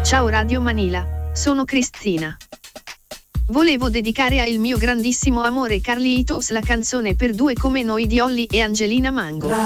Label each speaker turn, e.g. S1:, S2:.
S1: Ciao Radio Manila, sono Cristina. Volevo dedicare al mio grandissimo amore Carlitos la canzone Per due come noi di Olly e Angelina Mango.